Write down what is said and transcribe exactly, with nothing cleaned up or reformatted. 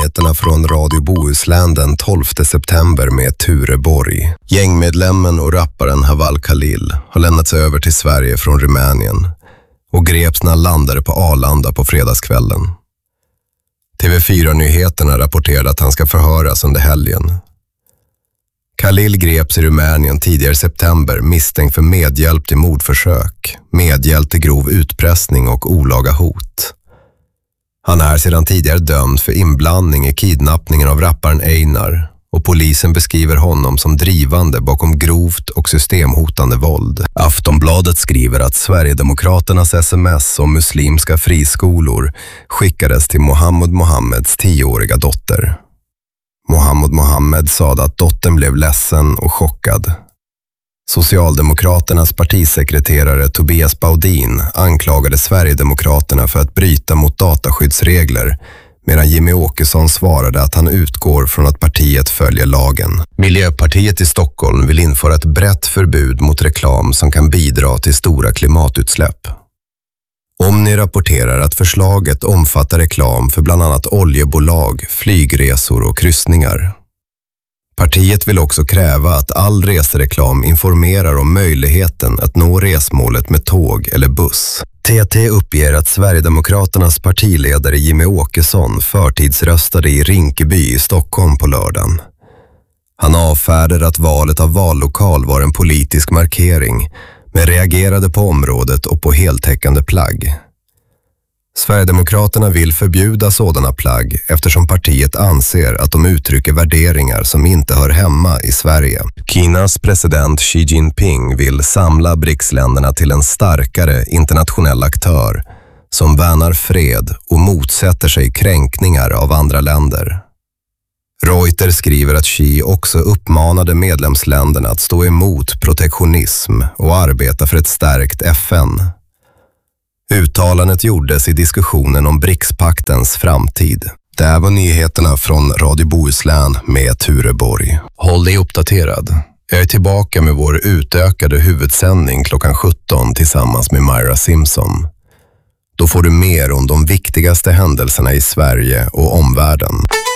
nyheterna från Radio Bohuslän den tolfte september med Ture Borg. Gängmedlemmen och rapparen Haval Khalil har lämnats över till Sverige från Rumänien och greps när han landade på Arlanda på fredagskvällen. T V fyra-nyheterna rapporterade att han ska förhöras under helgen. Khalil greps i Rumänien tidigare i september misstänkt för medhjälp till mordförsök, medhjälp till grov utpressning och olaga hot. Han är sedan tidigare dömd för inblandning i kidnappningen av rapparen Einar och polisen beskriver honom som drivande bakom grovt och systemhotande våld. Aftonbladet skriver att Sverigedemokraternas sms om muslimska friskolor skickades till Mohammed Mohammeds tioåriga dotter. Mohammed Mohammed sade att dottern blev ledsen och chockad. Socialdemokraternas partisekreterare Tobias Baudin anklagade Sverigedemokraterna för att bryta mot dataskyddsregler, medan Jimmy Åkesson svarade att han utgår från att partiet följer lagen. Miljöpartiet i Stockholm vill införa ett brett förbud mot reklam som kan bidra till stora klimatutsläpp. Omni rapporterar att förslaget omfattar reklam för bland annat oljebolag, flygresor och kryssningar. Partiet vill också kräva att all resereklam informerar om möjligheten att nå resmålet med tåg eller buss. T T uppger att Sverigedemokraternas partiledare Jimmy Åkesson förtidsröstade i Rinkeby i Stockholm på lördagen. Han avfärdade att valet av vallokal var en politisk markering, men reagerade på området och på heltäckande plagg. Sverigedemokraterna vill förbjuda sådana plagg eftersom partiet anser att de uttrycker värderingar som inte hör hemma i Sverige. Kinas president Xi Jinping vill samla B R I C S-länderna till en starkare internationell aktör som värnar fred och motsätter sig kränkningar av andra länder. Reuters skriver att Xi också uppmanade medlemsländerna att stå emot protektionism och arbeta för ett stärkt F N. Uttalandet gjordes i diskussionen om B R I C S-paktens framtid. Det här var nyheterna från Radio Bohuslän med Ture Borg. Håll dig uppdaterad. Jag är tillbaka med vår utökade huvudsändning klockan sjutton tillsammans med Myra Simpson. Då får du mer om de viktigaste händelserna i Sverige och omvärlden.